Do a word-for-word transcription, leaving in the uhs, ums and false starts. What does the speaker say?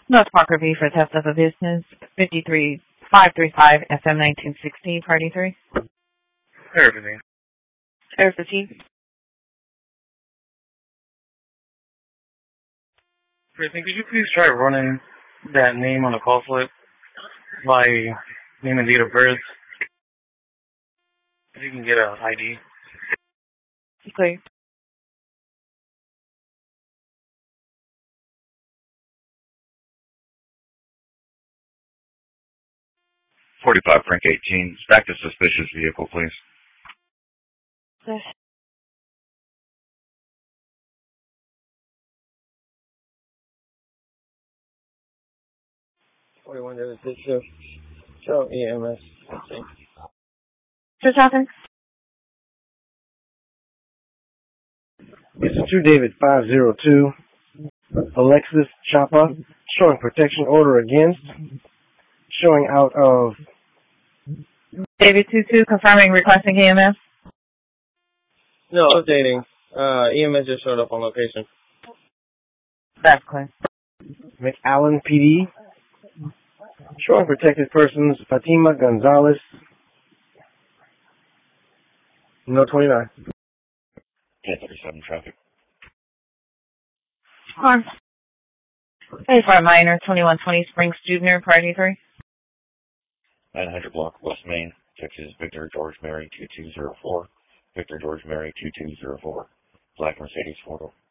North Parker V for test of a business, fifty-three five three five F M nineteen sixty, party three. Everything. Air fifteen. Everything. Could you please try running that name on the call slip by name and date of birth? If you can get a I D. Clear. forty-five Frank eighteen. Back to suspicious vehicle, please. Yes. forty-one David Bishop. Show E M S. Sir Johnson? It's two David five zero two. Alexis Chapa. Showing protection order against. Showing out of. David two two, confirming requesting E M S. No, updating. Uh, E M S just showed up on location. That's clear. McAllen P D. Showing protected persons, Fatima Gonzalez. No twenty-nine. ten thirty-seven traffic. Harm. Hey, for a minor, twenty-one twenty Springs Junior, party three. nine hundred block West Main, Texas, Victor George Mary two two zero four. Victor George Mary two two zero four. Black Mercedes four door.